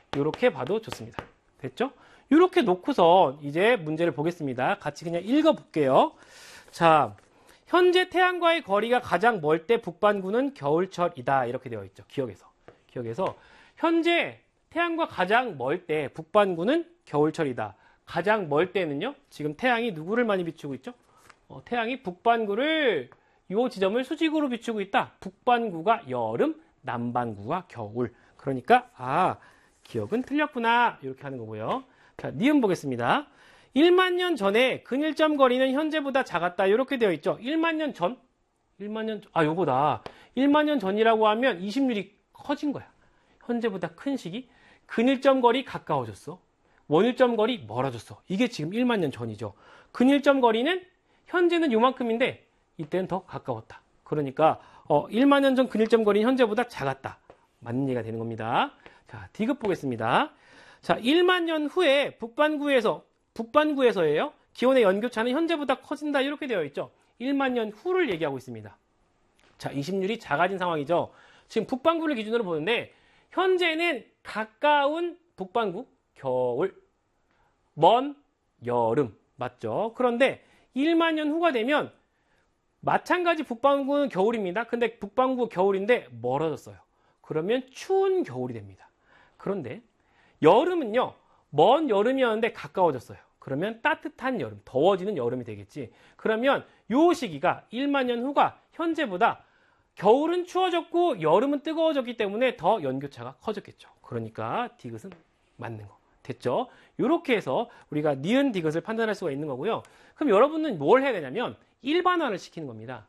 이렇게 봐도 좋습니다. 됐죠? 이렇게 놓고서 이제 문제를 보겠습니다. 같이 그냥 읽어볼게요. 자, 현재 태양과의 거리가 가장 멀 때 북반구는 겨울철이다. 이렇게 되어 있죠. 기억에서 현재 태양과 가장 멀 때 북반구는 겨울철이다. 가장 멀 때는요. 지금 태양이 누구를 많이 비추고 있죠? 태양이 북반구를 이 지점을 수직으로 비추고 있다. 북반구가 여름, 남반구가 겨울. 그러니까 기억은 틀렸구나. 이렇게 하는 거고요. 자, 니은 보겠습니다. 1만 년 전에 근일점 거리는 현재보다 작았다. 이렇게 되어 있죠. 1만 년 전? 요거다. 1만 년 전이라고 하면 20률이 커진 거야. 현재보다 큰 시기. 근일점 거리 가까워졌어. 원일점 거리 멀어졌어. 이게 지금 1만 년 전이죠. 근일점 거리는 현재는 요만큼인데 이때는 더 가까웠다. 그러니까 1만 년 전 근일점 거리는 현재보다 작았다. 맞는 얘기가 되는 겁니다. 자, D급 보겠습니다. 자, 1만 년 후에 북반구에서예요. 기온의 연교차는 현재보다 커진다. 이렇게 되어 있죠. 1만 년 후를 얘기하고 있습니다. 자, 20률이 작아진 상황이죠. 지금 북반구를 기준으로 보는데 현재는 가까운 북반구, 겨울, 먼 여름, 맞죠? 그런데 1만 년 후가 되면 마찬가지 북반구는 겨울입니다. 근데 북반구 겨울인데 멀어졌어요. 그러면 추운 겨울이 됩니다. 그런데 여름은요, 먼 여름이었는데 가까워졌어요. 그러면 따뜻한 여름, 더워지는 여름이 되겠지. 그러면 요 시기가 1만 년 후가 현재보다 겨울은 추워졌고 여름은 뜨거워졌기 때문에 더 연교차가 커졌겠죠. 그러니까 디귿은 맞는 거. 됐죠? 이렇게 해서 우리가 니은 디귿을 판단할 수가 있는 거고요. 그럼 여러분은 뭘 해야 되냐면 일반화를 시키는 겁니다.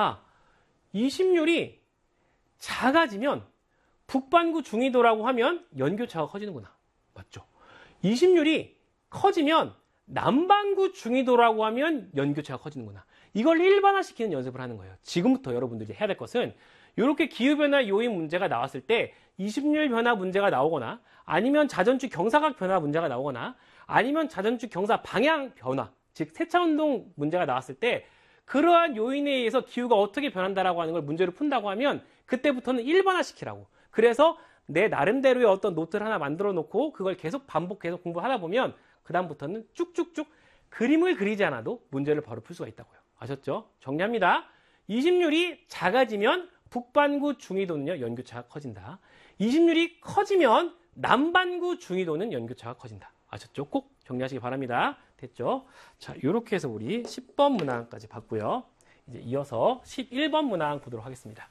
20률이 작아지면 북반구 중위도라고 하면 연교차가 커지는구나. 맞죠? 20률이 커지면 남반구 중위도라고 하면 연교차가 커지는구나. 이걸 일반화시키는 연습을 하는 거예요. 지금부터 여러분들이 해야 될 것은 이렇게 기후변화 요인 문제가 나왔을 때 20률 변화 문제가 나오거나 아니면 자전축 경사각 변화 문제가 나오거나 아니면 자전축 경사 방향 변화, 즉 세차운동 문제가 나왔을 때 그러한 요인에 의해서 기후가 어떻게 변한다라고 하는 걸 문제로 푼다고 하면 그때부터는 일반화시키라고. 그래서 내 나름대로의 어떤 노트를 하나 만들어 놓고 그걸 계속 반복해서 공부하다 보면 그 다음부터는 쭉쭉쭉 그림을 그리지 않아도 문제를 바로 풀 수가 있다고요. 아셨죠? 정리합니다. 20률이 작아지면 북반구 중위도는요, 연교차가 커진다. 20률이 커지면 남반구 중위도는 연교차가 커진다. 아셨죠? 꼭 정리하시기 바랍니다. 됐죠? 자, 이렇게 해서 우리 10번 문항까지 봤고요. 이제 이어서 11번 문항 보도록 하겠습니다.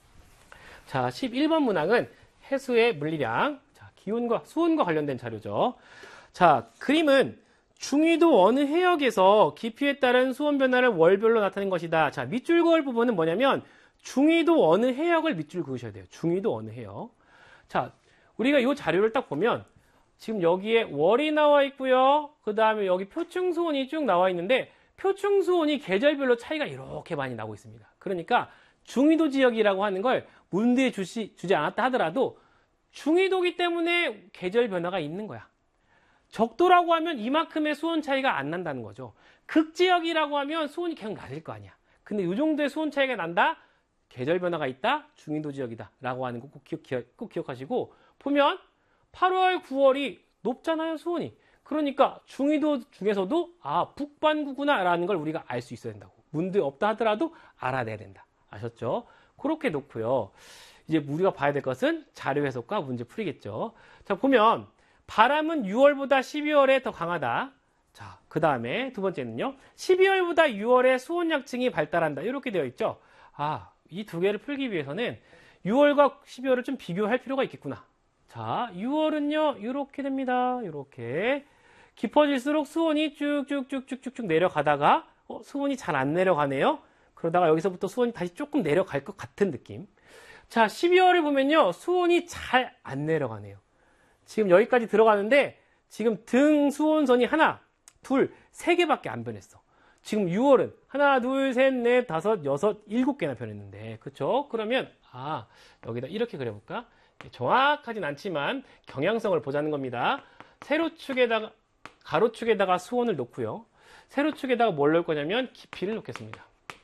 자, 11번 문항은 해수의 물리량, 자, 기온과 수온과 관련된 자료죠. 자, 그림은 중위도 어느 해역에서 깊이에 따른 수온 변화를 월별로 나타낸 것이다. 자, 밑줄 그을 부분은 뭐냐면 중위도 어느 해역을 밑줄 그으셔야 돼요. 중위도 어느 해역. 자, 우리가 이 자료를 딱 보면 지금 여기에 월이 나와 있고요. 그 다음에 여기 표층 수온이 쭉 나와 있는데 표층 수온이 계절별로 차이가 이렇게 많이 나고 있습니다. 그러니까 중위도 지역이라고 하는 걸 문제에 주지 않았다 하더라도 중위도기 때문에 계절 변화가 있는 거야. 적도라고 하면 이만큼의 수온 차이가 안 난다는 거죠. 극지역이라고 하면 수온이 계속 낮을 거 아니야. 근데 이 정도의 수온 차이가 난다? 계절 변화가 있다? 중위도 지역이다. 라고 하는 거 꼭 기억하시고 보면 8월, 9월이 높잖아요, 수온이. 그러니까 중위도 중에서도 북반구구나 라는 걸 우리가 알 수 있어야 된다고. 문제 없다 하더라도 알아내야 된다. 아셨죠? 그렇게 놓고요. 이제 우리가 봐야 될 것은 자료 해석과 문제 풀이겠죠. 자, 보면 바람은 6월보다 12월에 더 강하다. 자, 그 다음에 두 번째는요. 12월보다 6월에 수온 약층이 발달한다. 이렇게 되어 있죠. 이 두 개를 풀기 위해서는 6월과 12월을 좀 비교할 필요가 있겠구나. 자, 6월은요. 이렇게 됩니다. 이렇게. 깊어질수록 수온이 쭉쭉쭉쭉쭉 내려가다가 수온이 잘 안 내려가네요. 그러다가 여기서부터 수온이 다시 조금 내려갈 것 같은 느낌. 자, 12월을 보면요. 수온이 잘 안 내려가네요. 지금 여기까지 들어가는데 지금 등 수온선이 하나, 둘, 세 개밖에 안 변했어. 지금 6월은 하나, 둘, 셋, 넷, 다섯, 여섯, 일곱 개나 변했는데, 그쵸? 그러면 여기다 이렇게 그려볼까? 정확하진 않지만 경향성을 보자는 겁니다. 세로축에다가 가로축에다가 수온을 놓고요. 세로축에다가 뭘 넣을 거냐면 깊이를 놓겠습니다.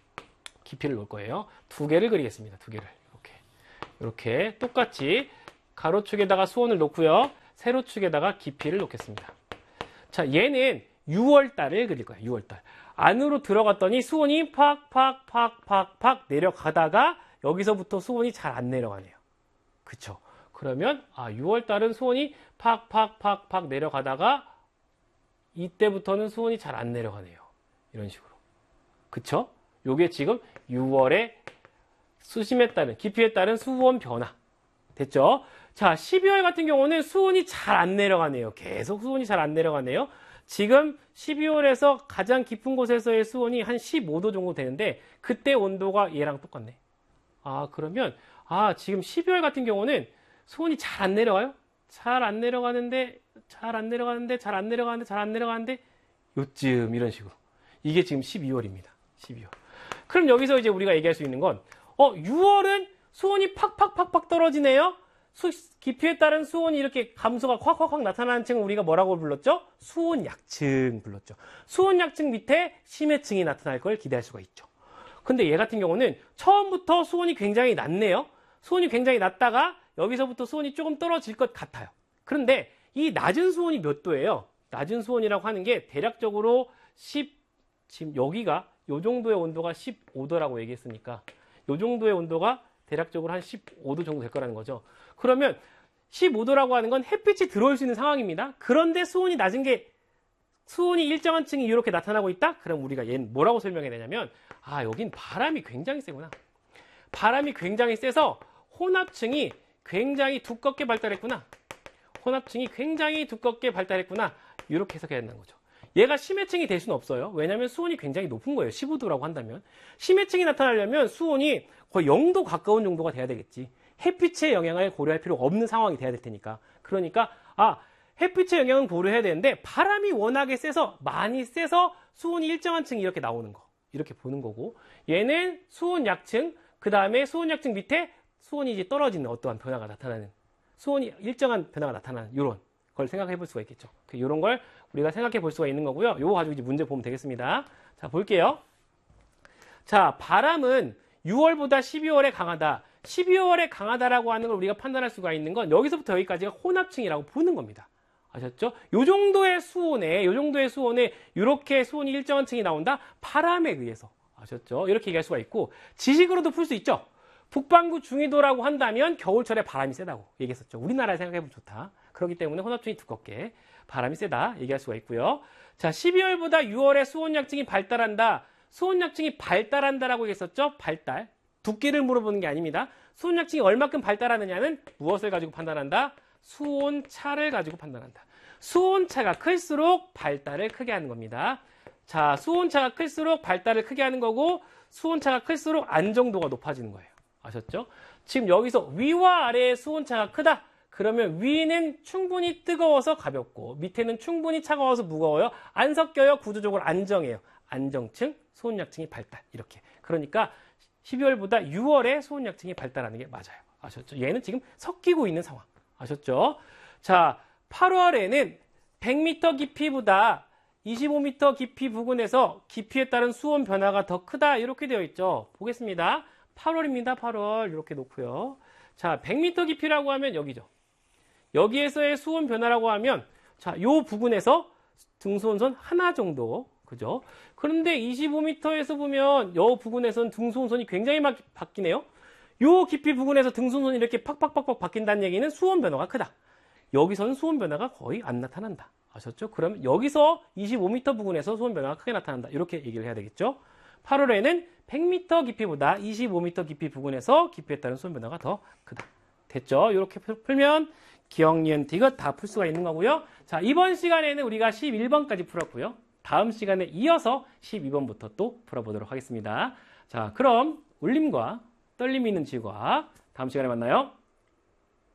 깊이를 놓을 거예요. 두 개를 그리겠습니다. 두 개를 이렇게 똑같이 가로축에다가 수온을 놓고요. 세로축에다가 깊이를 놓겠습니다. 자, 얘는 6월달을 그릴 거예요. 6월달. 안으로 들어갔더니 수온이 팍팍팍팍팍 내려가다가 여기서부터 수온이 잘 안 내려가네요. 그쵸? 그러면 6월달은 수온이 팍팍팍팍 내려가다가 이때부터는 수온이 잘 안 내려가네요. 이런 식으로. 그쵸? 요게 지금 6월의 수심에 따른, 깊이에 따른 수온 변화. 됐죠? 자, 12월 같은 경우는 수온이 잘 안 내려가네요. 계속 수온이 잘 안 내려가네요. 지금 12월에서 가장 깊은 곳에서의 수온이 한 15도 정도 되는데 그때 온도가 얘랑 똑같네. 그러면 지금 12월 같은 경우는 수온이 잘 안 내려가요? 잘 안 내려가는데 요쯤 이런 식으로. 이게 지금 12월입니다. 12월. 그럼 여기서 이제 우리가 얘기할 수 있는 건 6월은 수온이 팍팍팍팍 떨어지네요. 깊이에 따른 수온이 이렇게 감소가 확확확 나타나는 층을 우리가 뭐라고 불렀죠? 수온약층 불렀죠. 수온약층 밑에 심해층이 나타날 걸 기대할 수가 있죠. 근데 얘 같은 경우는 처음부터 수온이 굉장히 낮네요. 수온이 굉장히 낮다가 여기서부터 수온이 조금 떨어질 것 같아요. 그런데 이 낮은 수온이 몇 도예요? 낮은 수온이라고 하는 게 대략적으로 지금 여기가 요 정도의 온도가 15도라고 얘기했으니까 요 정도의 온도가 대략적으로 한 15도 정도 될 거라는 거죠. 그러면 15도라고 하는 건 햇빛이 들어올 수 있는 상황입니다. 그런데 수온이 낮은 게 수온이 일정한 층이 이렇게 나타나고 있다? 그럼 우리가 얘는 뭐라고 설명해야 되냐면 여긴 바람이 굉장히 세구나. 바람이 굉장히 세서 혼합층이 굉장히 두껍게 발달했구나. 혼합층이 굉장히 두껍게 발달했구나. 이렇게 해석해야 된다는 거죠. 얘가 심해층이 될 수는 없어요. 왜냐하면 수온이 굉장히 높은 거예요. 15도라고 한다면. 심해층이 나타나려면 수온이 거의 0도 가까운 정도가 돼야 되겠지. 햇빛의 영향을 고려할 필요가 없는 상황이 돼야 될 테니까. 그러니까 햇빛의 영향은 고려해야 되는데 바람이 워낙에 세서 많이 세서 수온이 일정한 층이 이렇게 나오는 거. 이렇게 보는 거고 얘는 수온 약층 그 다음에 수온 약층 밑에 수온이 이제 떨어지는 어떠한 변화가 나타나는 수온이 일정한 변화가 나타나는 이런 걸 생각해 볼 수가 있겠죠. 이런 걸 우리가 생각해 볼 수가 있는 거고요. 요거 가지고 이제 문제 보면 되겠습니다. 자, 볼게요. 자, 바람은 6월보다 12월에 강하다. 12월에 강하다라고 하는 걸 우리가 판단할 수가 있는 건 여기서부터 여기까지가 혼합층이라고 보는 겁니다. 아셨죠? 요 정도의 수온에 이렇게 수온이 일정한 층이 나온다? 바람에 의해서. 아셨죠? 이렇게 얘기할 수가 있고 지식으로도 풀 수 있죠. 북반구 중위도라고 한다면 겨울철에 바람이 세다고 얘기했었죠. 우리나라에 생각해보면 좋다. 그렇기 때문에 혼합층이 두껍게 바람이 세다 얘기할 수가 있고요. 자, 12월보다 6월에 수온약층이 발달한다. 수온약층이 발달한다라고 얘기했었죠. 발달. 두께를 물어보는 게 아닙니다. 수온약층이 얼마큼 발달하느냐는 무엇을 가지고 판단한다? 수온차를 가지고 판단한다. 수온차가 클수록 발달을 크게 하는 겁니다. 자, 수온차가 클수록 발달을 크게 하는 거고 수온차가 클수록 안정도가 높아지는 거예요. 아셨죠? 지금 여기서 위와 아래의 수온차가 크다. 그러면 위는 충분히 뜨거워서 가볍고 밑에는 충분히 차가워서 무거워요. 안 섞여요. 구조적으로 안정해요. 안정층, 수온약층이 발달. 이렇게. 그러니까 12월보다 6월에 수온약층이 발달하는 게 맞아요. 아셨죠? 얘는 지금 섞이고 있는 상황. 아셨죠? 자, 8월에는 100m 깊이보다 25m 깊이 부근에서 깊이에 따른 수온 변화가 더 크다. 이렇게 되어 있죠. 보겠습니다. 8월입니다. 8월. 이렇게 놓고요. 자, 100m 깊이라고 하면 여기죠. 여기에서의 수온 변화라고 하면 자, 요 부근에서 등수온선 하나 정도. 그죠? 그런데 25m에서 보면 요 부근에서는 등수온선이 굉장히 바뀌네요. 요 깊이 부근에서 등수온선이 이렇게 팍팍팍팍 바뀐다는 얘기는 수온 변화가 크다. 여기서는 수온 변화가 거의 안 나타난다. 아셨죠? 그럼 여기서 25m 부근에서 수온 변화가 크게 나타난다. 이렇게 얘기를 해야 되겠죠? 8월에는 100m 깊이보다 25m 깊이 부근에서 깊이에 따른 수온 변화가 더 크다. 됐죠? 이렇게 풀면 기억, 니은, 디귿 다 풀 수가 있는 거고요. 자, 이번 시간에는 우리가 11번까지 풀었고요. 다음 시간에 이어서 12번부터 또 풀어보도록 하겠습니다. 자, 그럼 울림과 떨림이 있는 지구과학 다음 시간에 만나요.